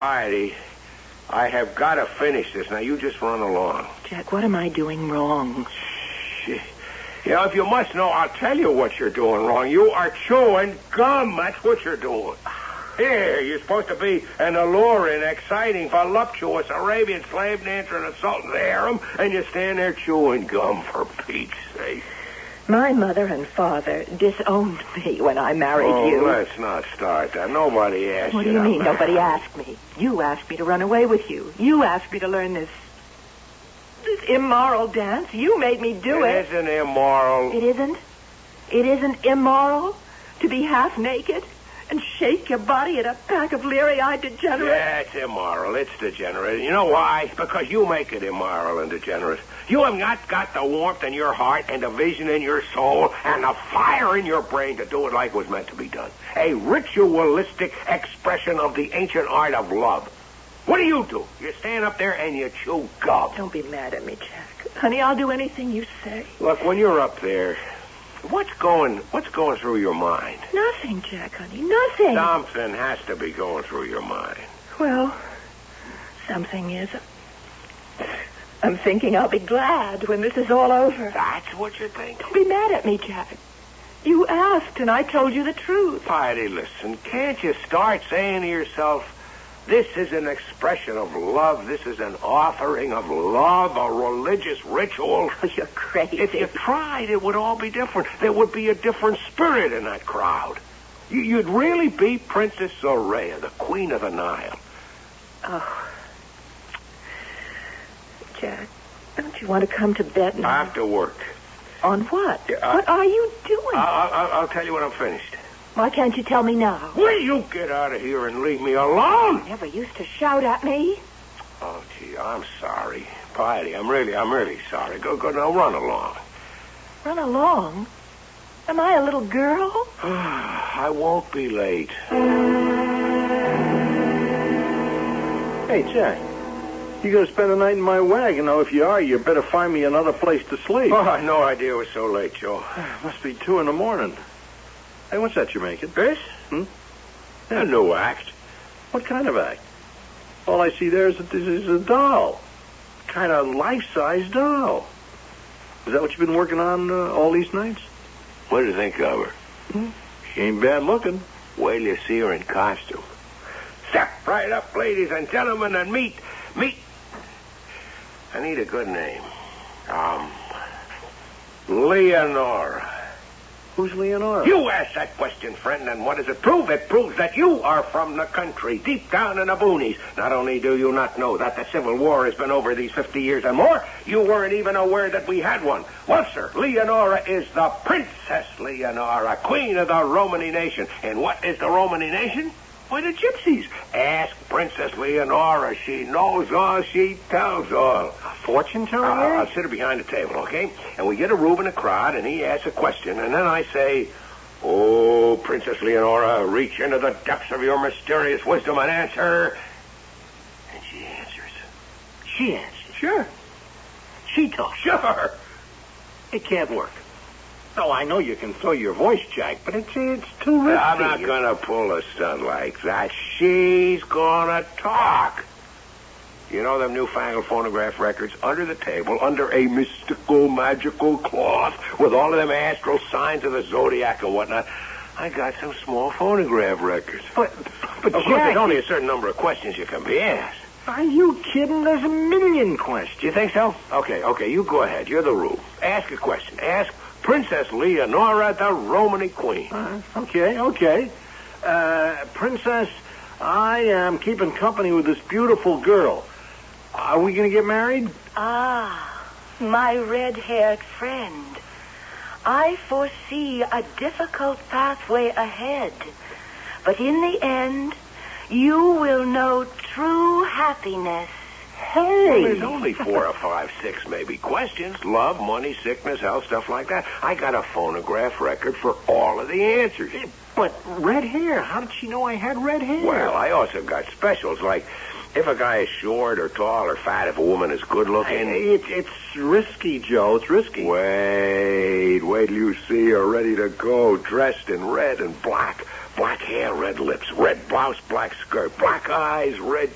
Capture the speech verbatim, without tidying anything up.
Heidi, I have got to finish this. Now, you just run along. Jack, what am I doing wrong? Shh. You know, if you must know, I'll tell you what you're doing wrong. You are chewing gum. That's what you're doing. Here, you're supposed to be an alluring, exciting, voluptuous Arabian slave dancer in a sultan's harem, and you stand there chewing gum, for Pete's sake. My mother and father disowned me when I married oh, you. let's not start that. Nobody asked What you. do you to mean, marry. nobody asked me? You asked me to run away with you. You asked me to learn this... this immoral dance. You made me do it. It isn't immoral. It isn't? It isn't immoral to be half naked and shake your body at a pack of leery-eyed degenerates? Yeah, it's immoral. It's degenerate. You know why? Because you make it immoral and degenerate. You have not got the warmth in your heart and the vision in your soul and the fire in your brain to do it like it was meant to be done. A ritualistic expression of the ancient art of love. What do you do? You stand up there and you chew gum. Don't be mad at me, Jack. Honey, I'll do anything you say. Look, when you're up there, what's going what's going through your mind? Nothing, Jack, honey, nothing. Something has to be going through your mind. Well, something is. I'm thinking I'll be glad when this is all over. That's what you think? Don't be mad at me, Jack. You asked, and I told you the truth. Heidi, listen, can't you start saying to yourself, this is an expression of love, this is an offering of love, a religious ritual? Oh, you're crazy. If you tried, it would all be different. There would be a different spirit in that crowd. You, you'd really be Princess Zoraia, the Queen of the Nile. Oh. Jack, don't you want to come to bed now? After work. On what? Yeah, uh, what are you doing? I'll, I'll, I'll tell you when I'm finished. Why can't you tell me now? Will you get out of here and leave me alone? You never used to shout at me. Oh, gee, I'm sorry. Heidi, I'm really, I'm really sorry. Go, go, now run along. Run along? Am I a little girl? I won't be late. Hey, Jack. You gonna spend the night in my wagon? Now, if you are, you better find me another place to sleep. Oh, I had no idea it was so late, Joe. Must be two in the morning. Hey, what's that you're making? This? Hmm? A new act. What kind of act? All I see there is a, is a doll. Kind of life-size doll. Is that what you've been working on uh, all these nights? What do you think of her? Hmm? She ain't bad looking. Wait till you see her in costume. Step right up, ladies and gentlemen, and meet, meet. I need a good name. Um, Leonora. Who's Leonora? You asked that question, friend, and what does it prove? It proves that you are from the country, deep down in the boonies. Not only do you not know that the Civil War has been over these fifty years and more, you weren't even aware that we had one. Well, sir, Leonora is the Princess Leonora, Queen of the Romany nation. And what is the Romany nation? Why, the gypsies. Ask Princess Leonora. She knows all. She tells all. A fortune teller? Uh, I'll sit her behind the table, okay? And we get a Rube in the crowd, and he asks a question, and then I say, oh, Princess Leonora, reach into the depths of your mysterious wisdom and answer. And she answers. She answers. Sure. She talks. Sure. It can't work. No, I know you can throw your voice, Jack, but it's it's too risky. I'm not going to pull a stunt like that. She's going to talk. You know them newfangled phonograph records under the table, under a mystical, magical cloth, with all of them astral signs of the zodiac and whatnot. I got some small phonograph records. But, but of Jack, course, there's only a certain number of questions you can be asked. Are you kidding? There's a million questions. You think so? Okay, okay, you go ahead. You're the Rube. Ask a question. Ask Princess Leonora, the Romany Queen. Uh, okay, okay. Uh, Princess, I am keeping company with this beautiful girl. Are we going to get married? Ah, my red-haired friend. I foresee a difficult pathway ahead. But in the end, you will know true happiness. Hey! Well, there's only four or five, six maybe questions. Love, money, sickness, health, stuff like that. I got a phonograph record for all of the answers. But red hair, how did she know I had red hair? Well, I also got specials, like if a guy is short or tall or fat, if a woman is good looking. It's, it's risky, Joe. It's risky. Wait, wait till you see her ready to go, dressed in red and black. Black hair, red lips, red blouse, black skirt, black eyes, red